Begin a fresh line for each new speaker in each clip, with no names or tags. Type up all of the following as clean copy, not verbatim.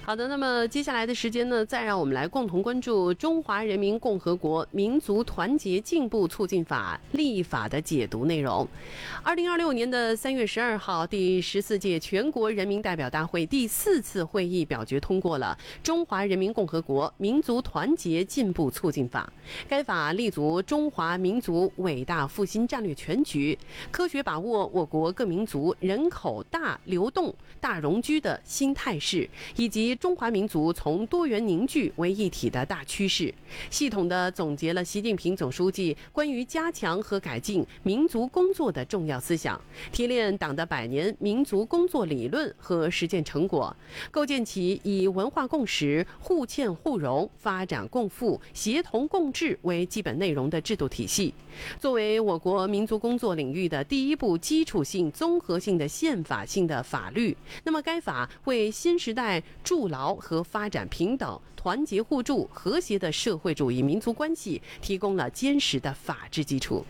好的，那么接下来的时间呢，再让我们来共同关注《中华人民共和国民族团结进步促进法》立法的解读内容。2026年的3月12号，第14届全国人民代表大会第4次会议表决通过了《中华人民共和国民族团结进步促进法》。该法立足中华民族伟大复兴战略全局，科学把握我国各民族人口大流动、大容居的新态势，以及中华民族从多元凝聚为一体的大趋势，系统地总结了习近平总书记关于加强和改进民族工作的重要思想，提炼党的100年民族工作理论和实践成果，构建起以文化共识、互嵌互融、发展共富、协同共治为基本内容的制度体系。作为我国民族工作领域的第一部基础性、综合性的宪法性的法律，那么该法为新时代筑牢和发展平等、团结互助、和谐的社会主义民族关系提供了坚实的法治基础。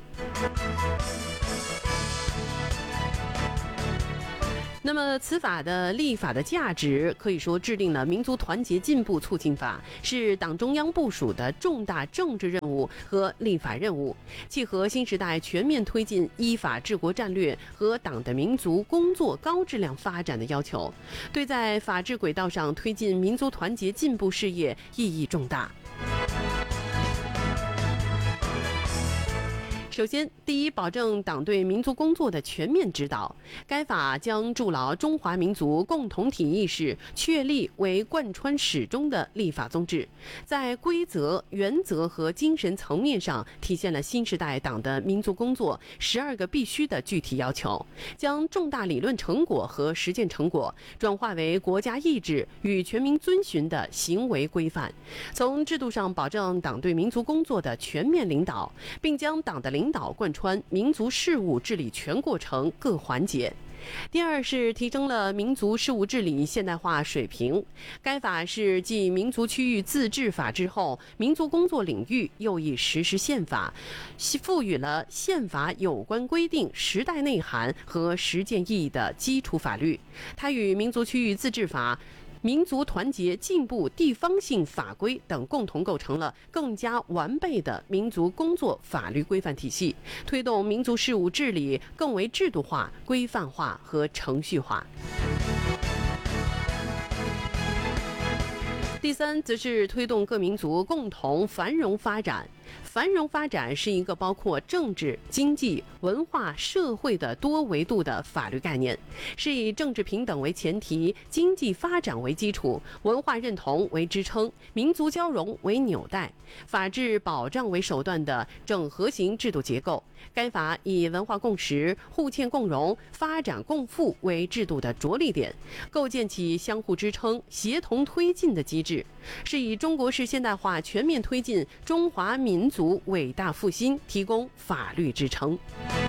那么此法的立法的价值，可以说制定了民族团结进步促进法，是党中央部署的重大政治任务和立法任务，契合新时代全面推进依法治国战略和党的民族工作高质量发展的要求，对在法治轨道上推进民族团结进步事业意义重大。首先，第一，保证党对民族工作的全面指导。该法将筑牢中华民族共同体意识确立为贯穿始终的立法宗旨，在规则、原则和精神层面上体现了新时代党的民族工作12个必须的具体要求，将重大理论成果和实践成果转化为国家意志与全民遵循的行为规范。从制度上保证党对民族工作的全面领导，并将党的领导贯穿民族事务治理全过程各环节。第二是提升了民族事务治理现代化水平。该法是继民族区域自治法之后，民族工作领域又以实施宪法，赋予了宪法有关规定时代内涵和实践意义的基础法律。它与民族区域自治法、民族团结进步地方性法规等共同构成了更加完备的民族工作法律规范体系，推动民族事务治理更为制度化、规范化和程序化。第三，则是推动各民族共同繁荣发展。繁荣发展是一个包括政治、经济、文化、社会的多维度的法律概念，是以政治平等为前提、经济发展为基础、文化认同为支撑、民族交融为纽带、法治保障为手段的整合型制度结构。该法以文化共识、互嵌共荣、发展共富为制度的着力点，构建起相互支撑、协同推进的机制，是以中国式现代化全面推进中华民族伟大复兴提供法律支撑。